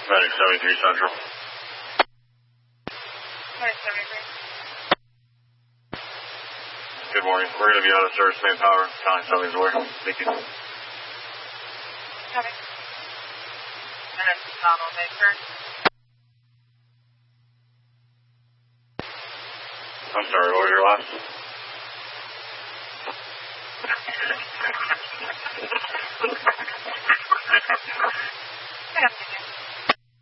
Medic 73 Central. Medic 73. Good morning. We're going to be out of service manpower. County something's away. Thank you. Copy. And it's Donald Baker. I'm sorry, what was your last?